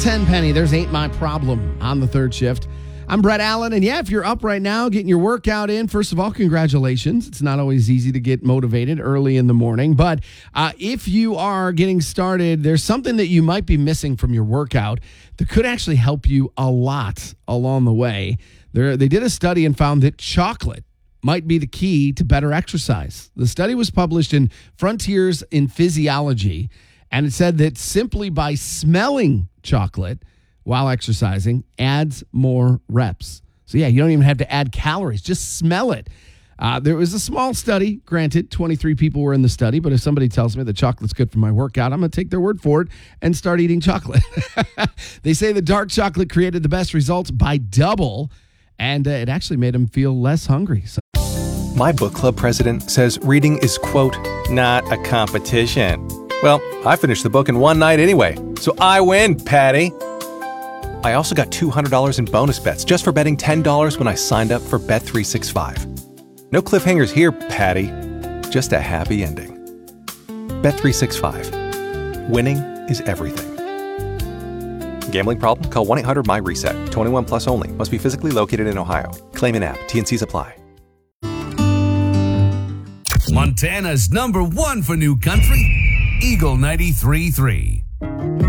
Tenpenny, there's Ain't My Problem on the third shift. I'm Brett Allen, and yeah, if you're up right now getting your workout in, first of all, congratulations. It's not always easy to get motivated early in the morning, but if you are getting started, there's something that you might be missing from your workout that could actually help you a lot along the way. They did a study and found that chocolate might be the key to better exercise. The study was published in Frontiers in Physiology, and it said that simply by smelling chocolate while exercising adds more reps. So yeah, you don't even have to add calories. Just smell it. There was a small study, granted, 23 people were in the study, but if somebody tells me that chocolate's good for my workout, I'm going to take their word for it and start eating chocolate. They say the dark chocolate created the best results by double, and it actually made them feel less hungry. So my book club president says reading is, quote, not a competition. Well, I finished the book in one night anyway, so I win, Patty. I also got $200 in bonus bets just for betting $10 when I signed up for Bet365. No cliffhangers here, Patty. Just a happy ending. Bet365. Winning is everything. Gambling problem? Call 1-800-MY-RESET. 21 plus only. Must be physically located in Ohio. Claim in app. T&Cs apply. Montana's #1 for new country, Eagle 93.3.